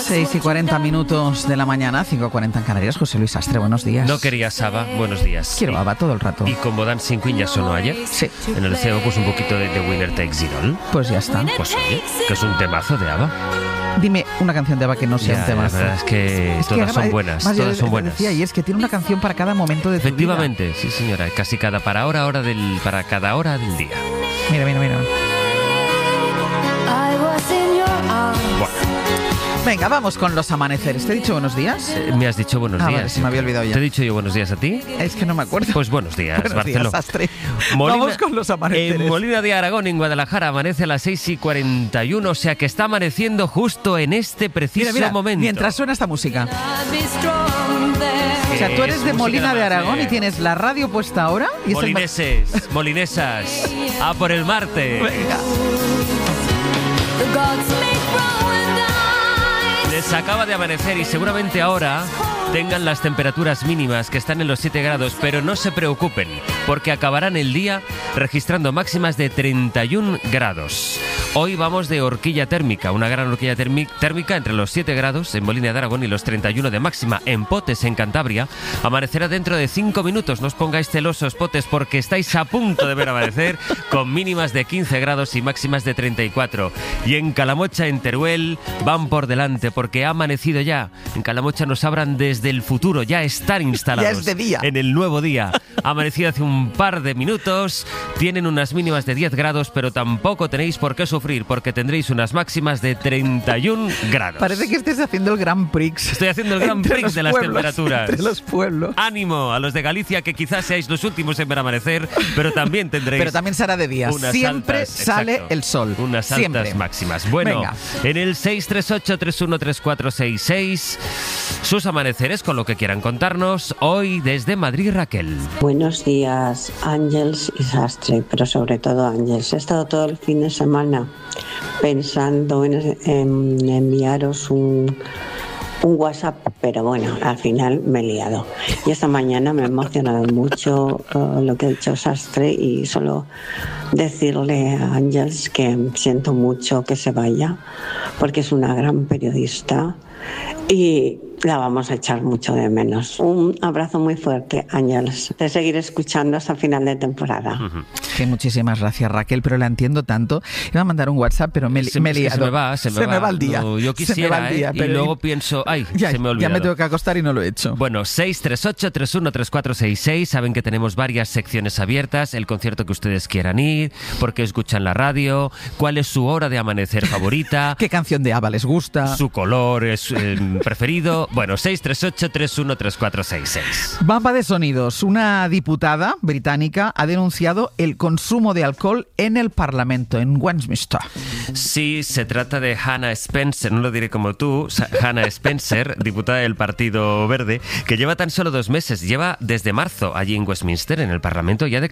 6:40 de la mañana, 5:40 en Canarias. José Luis Astre, buenos días. No querías ABBA, buenos días. Quiero ABBA todo el rato. Y como Dancing Queen ya sonó ayer, sí, en el CEO pues un poquito de Winner Takes It All. Pues ya está. Pues oye, que es un temazo de ABBA. Dime una canción de ABBA que no sea un temazo. La verdad es que todas son buenas, todas son buenas. Decía, y es que tiene una canción para cada momento de tu vida. Efectivamente, sí señora, casi cada para cada hora del día. Mira. Bueno. Venga, vamos con los amaneceres. ¿Te he dicho buenos días? Me has dicho buenos días. Vale, se me había olvidado ya. ¿Te he dicho yo buenos días a ti? Es que no me acuerdo. Pues buenos días, buenos Barcelona. Días, Astre. Vamos con los amaneceres. En Molina de Aragón, en Guadalajara, amanece a las 6:41, o sea que está amaneciendo justo en este preciso momento. Mientras suena esta música. O sea, tú eres de Molina de Aragón y tienes la radio puesta ahora. Y Molineses, molinesas, a por el Marte. Venga. Les acaba de amanecer y seguramente ahora tengan las temperaturas mínimas que están en los 7 grados, pero no se preocupen, porque acabarán el día registrando máximas de 31 grados. Hoy vamos de horquilla térmica, una gran horquilla térmica entre los 7 grados en Molina de Aragón y los 31 de máxima en Potes, en Cantabria. Amanecerá dentro de 5 minutos. No os pongáis celosos, Potes, porque estáis a punto de ver amanecer con mínimas de 15 grados y máximas de 34. Y en Calamocha, en Teruel, van por delante porque ha amanecido ya. En Calamocha nos hablan desde el futuro, ya están instalados. Ya es de día. En el nuevo día. Ha amanecido hace un par de minutos. Tienen unas mínimas de 10 grados, pero tampoco tenéis por qué sufrir, porque tendréis unas máximas de 31 grados. Parece que estés haciendo el Grand Prix. Estoy haciendo el Grand Prix de las temperaturas. Entre los pueblos. Ánimo a los de Galicia, que quizás seáis los últimos en ver amanecer, pero también tendréis... Pero también será de día. Siempre altas, sale exacto, el sol. unas Siempre. altas máximas. Bueno, venga. En el 638-313466, sus amaneceres con lo que quieran contarnos. Hoy desde Madrid, Raquel. Buenos días, Ángels y Sastre, pero sobre todo Ángels. He estado todo el fin de semana pensando en enviaros un WhatsApp, pero bueno, al final me he liado. Y esta mañana me ha emocionado mucho lo que ha dicho Sastre, y solo decirle a Ángels que siento mucho que se vaya, porque es una gran periodista y la vamos a echar mucho de menos. Un abrazo muy fuerte, Ángels. Te seguiré escuchando hasta final de temporada. Que muchísimas gracias, Raquel, pero la entiendo tanto. Iba a mandar un WhatsApp, pero me he liado. Se me va el día. No, yo quisiera, y luego pienso, se me olvidó. Ya me tengo que acostar y no lo he hecho. Bueno, 638-313466. Saben que tenemos varias secciones abiertas. El concierto que ustedes quieran ir, por qué escuchan la radio, cuál es su hora de amanecer favorita, qué canción de ABBA les gusta, su color es preferido. Bueno, 638-313466. Bamba de sonidos. Una diputada británica ha denunciado el consumo de alcohol en el Parlamento, en Westminster. Sí, se trata de Hannah Spencer, no lo diré como tú, Hannah Spencer, diputada del Partido Verde, que lleva tan solo 2 meses, lleva desde marzo allí en Westminster, en el Parlamento, y ha